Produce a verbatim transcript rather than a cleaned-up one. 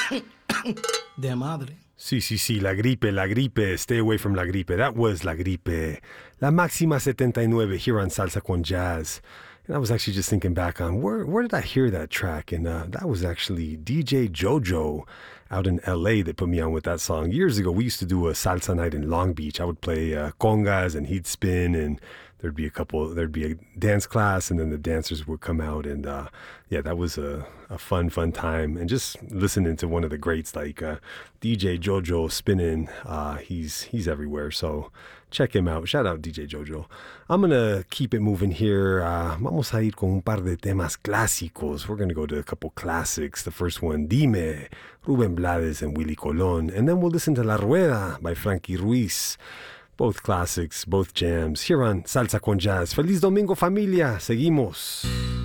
De madre. Sí, sí, sí, la gripe, la gripe. Stay away from la gripe. That was la gripe. La Máxima setenta y nueve here on Salsa con Jazz. And I was actually just thinking back on where where did I hear that track? And uh, that was actually D J Jojo out in L A that put me on with that song. Years ago, we used to do a salsa night in Long Beach. I would play uh, congas and he'd spin, and there'd be a couple, there'd be a dance class, and then the dancers would come out. And uh, yeah, that was a, a fun, fun time. And just listening to one of the greats like uh, D J Jojo spinning, uh, he's he's everywhere. So check him out. Shout out D J Jojo. I'm going to keep it moving here. Uh, vamos a ir con un par de temas clásicos. We're going to go to a couple classics. The first one, Dime, Rubén Blades and Willie Colón. And then we'll listen to La Rueda by Frankie Ruiz. Both classics, both jams, here on Salsa con Jazz. Feliz Domingo, familia. Seguimos.